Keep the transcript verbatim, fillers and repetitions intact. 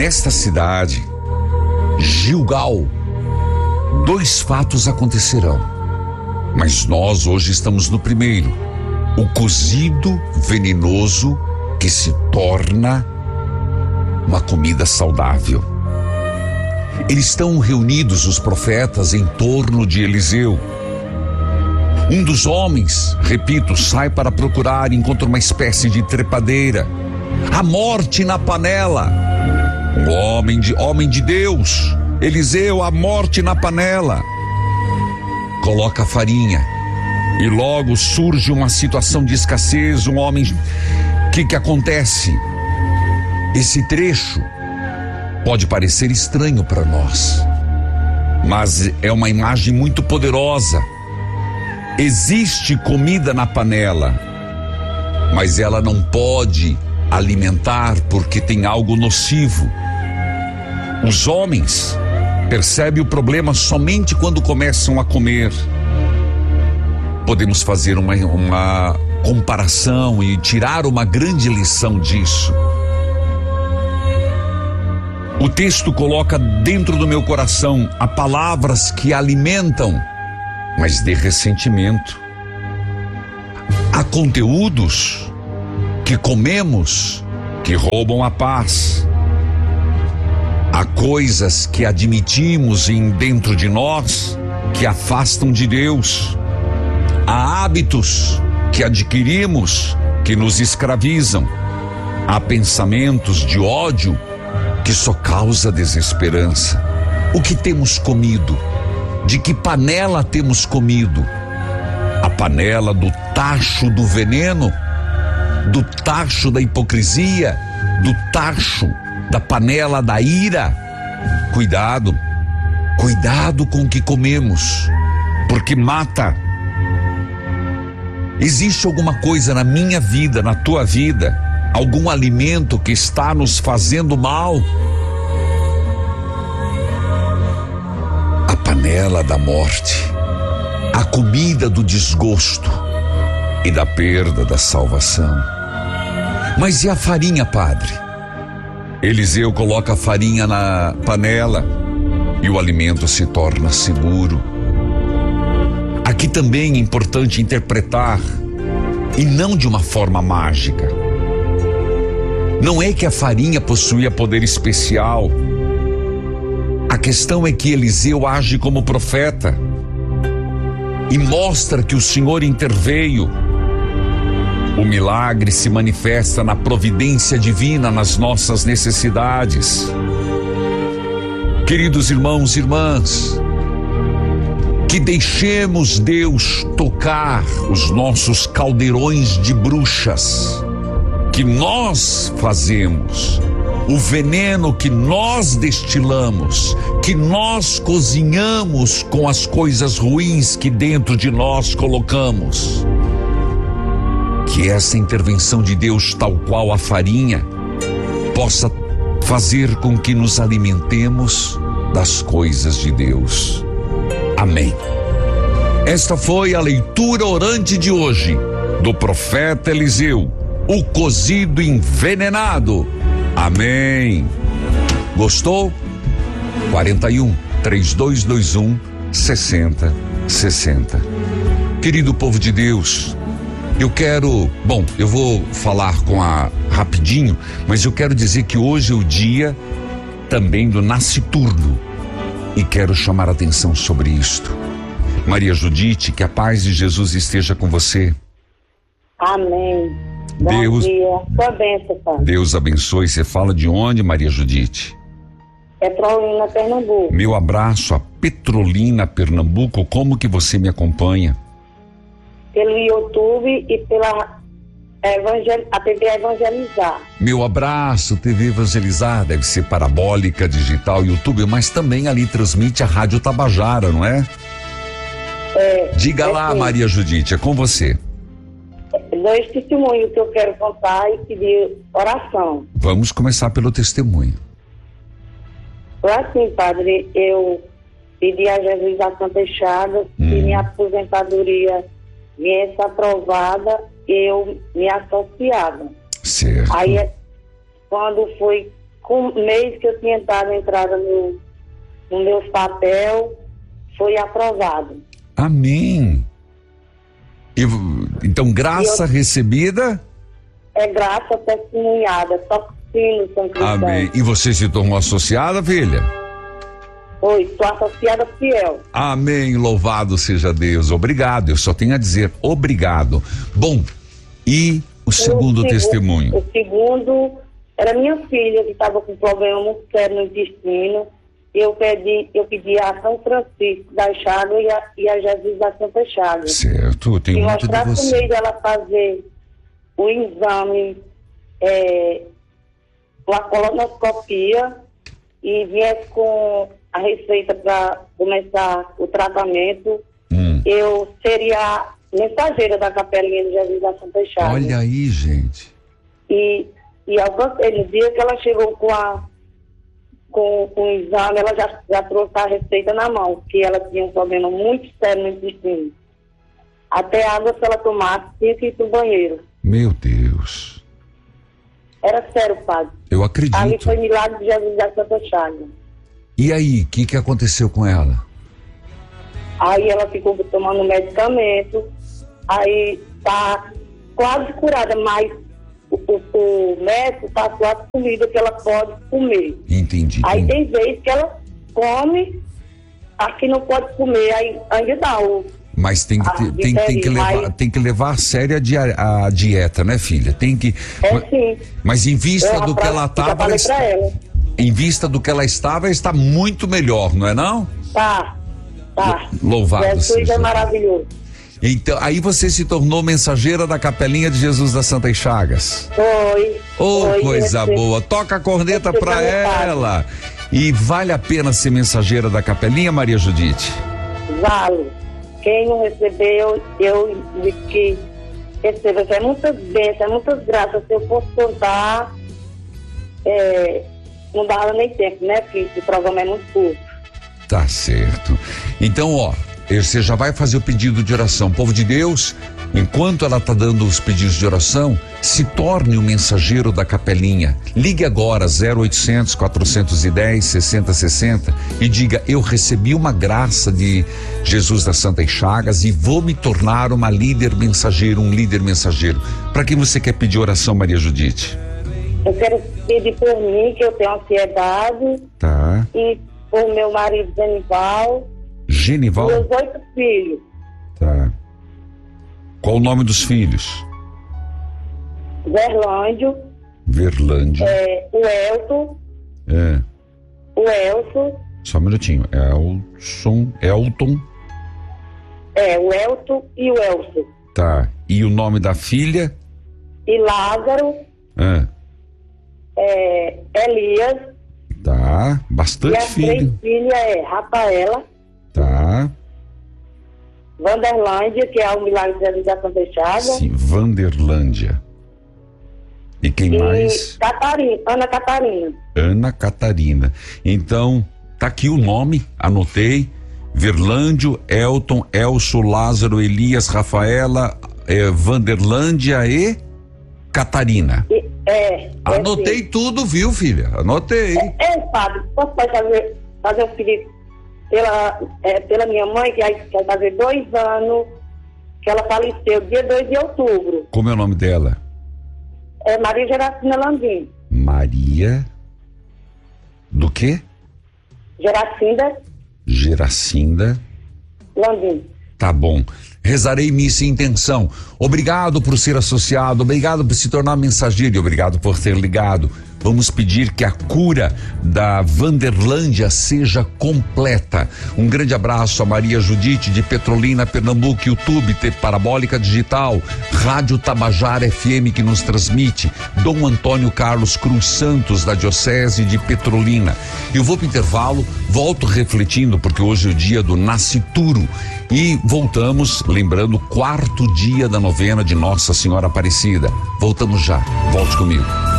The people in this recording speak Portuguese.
Nesta cidade, Gilgal, dois fatos acontecerão, mas nós hoje estamos no primeiro, o cozido venenoso que se torna uma comida saudável. Eles estão reunidos, os profetas, em torno de Eliseu. Um dos homens, repito, sai para procurar e encontra uma espécie de trepadeira. A morte na panela. Um homem de, homem de Deus, Eliseu, a morte na panela. Coloca a farinha e logo surge uma situação de escassez. Um homem, o que que acontece? Esse trecho pode parecer estranho para nós, mas é uma imagem muito poderosa. Existe comida na panela, mas ela não pode alimentar porque tem algo nocivo. Os homens percebem o problema somente quando começam a comer. Podemos fazer uma, uma comparação e tirar uma grande lição disso. O texto coloca dentro do meu coração há palavras que alimentam, mas de ressentimento. Há conteúdos que comemos que roubam a paz. Há coisas que admitimos em dentro de nós que afastam de Deus. Há hábitos que adquirimos que nos escravizam. Há pensamentos de ódio que só causa desesperança. O que temos comido? De que panela temos comido? A panela do tacho do veneno, do tacho da hipocrisia, do tacho da panela da ira. Cuidado, cuidado com o que comemos, porque mata. Existe alguma coisa na minha vida, na tua vida, algum alimento que está nos fazendo mal? A panela da morte, a comida do desgosto e da perda da salvação. Mas e a farinha, padre? Eliseu coloca a farinha na panela e o alimento se torna seguro. Aqui também é importante interpretar, e não de uma forma mágica. Não é que a farinha possuía poder especial. A questão é que Eliseu age como profeta e mostra que o Senhor interveio. O milagre se manifesta na providência divina nas nossas necessidades. Queridos irmãos e irmãs, que deixemos Deus tocar os nossos caldeirões de bruxas que nós fazemos, o veneno que nós destilamos, que nós cozinhamos com as coisas ruins que dentro de nós colocamos. Que essa intervenção de Deus, tal qual a farinha, possa fazer com que nos alimentemos das coisas de Deus. Amém. Esta foi a leitura orante de hoje do profeta Eliseu, o cozido envenenado. Amém. Gostou? quarenta e um, três dois dois um, sessenta, sessenta. Querido povo de Deus, eu quero, bom, eu vou falar com a rapidinho, mas eu quero dizer que hoje é o dia também do nasciturno e quero chamar a atenção sobre isto. Maria Judite, que a paz de Jesus esteja com você. Amém. Bom Deus, dia. Sua bênção, Pai. Deus abençoe. Você fala de onde, Maria Judite? Petrolina, Pernambuco. Meu abraço a Petrolina, Pernambuco. Como que você me acompanha? Pelo YouTube e pela evangel... a T V Evangelizar. Meu abraço, T V Evangelizar, deve ser parabólica, digital, YouTube, mas também ali transmite a Rádio Tabajara, não é? É. Diga é lá, sim. Maria Judite, é com você. Dois testemunhos que eu quero contar e pedir oração. Vamos começar pelo testemunho. Foi assim, padre, eu pedi a Jesus a Santa Chagas Hum. que minha aposentadoria viesse aprovada, eu me associava. Certo. Aí, quando foi com o mês que eu tinha dado a entrada no, no meu papel, foi aprovado. Amém. E, então, graça eu, recebida? É graça testemunhada, só sim no São Cristão. Amém. E você se tornou associada, filha? Oi, sou associada fiel. Amém, louvado seja Deus. Obrigado, eu só tenho a dizer obrigado. Bom, e o segundo o testemunho? O segundo era minha filha que estava com problema muito sério no intestino. Eu pedi, eu pedi a São Francisco da Chaga e a, e a Jesus da Santa Chaga. Certo, eu tenho e muito de mostrar você. por meio dela fazer o exame, é, uma colonoscopia, e viesse com a receita para começar o tratamento, Hum. eu seria mensageira da Capelinha de Jesus da Santa Chaga. Olha aí, gente. E, e alcancei, no dia que ela chegou com, a, com, com o exame, ela já, já trouxe a receita na mão, que ela tinha um problema muito sério no intestino. Até água, se ela tomasse, tinha que ir pro banheiro. Meu Deus. Era sério, padre. Eu acredito. Ali foi milagre de Jesus da Santa Chaga. E aí, o que, que aconteceu com ela? Aí ela ficou tomando medicamento, aí tá quase curada, mas o, o, o médico passou a comida que ela pode comer. Entendi. Aí entendi. tem vezes que ela come, aqui não pode comer, aí ainda dá o... Mas tem que, Ah, ter- tem, tem, que levar, mas- tem que levar a sério a, dia- a dieta, né, filha? Tem que. É mas, sim. mas em vista Eu, do que pra- ela já estava, falei pra ela. em vista do que ela estava, está muito melhor, não é não? Tá, tá. Louvado Jesus seja é Deus. maravilhoso. Então, aí você se tornou mensageira da Capelinha de Jesus das Santas Chagas. Foi. Ô, foi, coisa recebi- boa. Toca a corneta recebi pra a metade. ela. E vale a pena ser mensageira da Capelinha, Maria Judite? Vale. Quem não recebeu, eu digo que receba. É muitas bênçãos, é muitas graças. Se eu fosse contar, é, não dava nem tempo, né, filho? O programa é muito curto. Tá certo. Então, ó, você já vai fazer o pedido de oração. Povo de Deus, enquanto ela tá dando os pedidos de oração, se torne um mensageiro da Capelinha. Ligue agora zero oitocentos, quatrocentos e dez, sessenta sessenta e diga: eu recebi uma graça de Jesus das Santas Chagas e vou me tornar uma líder mensageiro, um líder mensageiro. Para quem você quer pedir oração, Maria Judite? Eu quero pedir por mim, que eu tenho ansiedade, Tá. e por meu marido Zenival, Genival? meus oito filhos. Tá. Qual o nome dos filhos? Verlândio, Verlândia. é, o Elton, É. o Elson, Só um minutinho. Elson, Elton, é, o Elton e o Elson. tá. E o nome da filha? E Lázaro, É. é, Elias, Tá. e Bastante as três filho. filhas é Rafaela, Tá. Vanderlândia, que é o Milagre de Jesus da Santa Chaga, Sim, Vanderlândia. E quem e mais? Catarina, Ana Catarina. Ana Catarina. Então, tá aqui o nome, anotei. Verlândio, Elton, Elso, Lázaro, Elias, Rafaela, eh, Vanderlândia e Catarina. E, é, é Anotei assim. tudo, viu, filha? Anotei. É, padre, posso fazer, fazer um pedido pela, é, pela minha mãe, que vai vai fazer dois anos que ela faleceu, dia dois de outubro. Como é o nome dela? É Maria Geracina Landim. Maria do quê? Geracinda Geracinda. Landim. Tá bom. Rezarei missa em intenção. Obrigado por ser associado, obrigado por se tornar mensageiro e obrigado por ter ligado. Vamos pedir que a cura da Vanderlândia seja completa. Um grande abraço a Maria Judite de Petrolina, Pernambuco, YouTube, T V Parabólica Digital, Rádio Tabajara F M que nos transmite, Dom Antônio Carlos Cruz Santos da Diocese de Petrolina. Eu vou pro intervalo, volto refletindo porque hoje é o dia do Nascituro e voltamos lembrando o quarto dia da novena de Nossa Senhora Aparecida. Voltamos já, volte comigo.